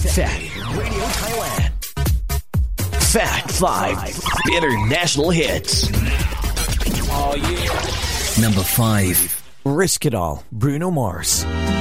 Fact Radio Thailand. Fact 5 International Hits. Oh yeah. Number 5. Risk It All, Bruno Mars.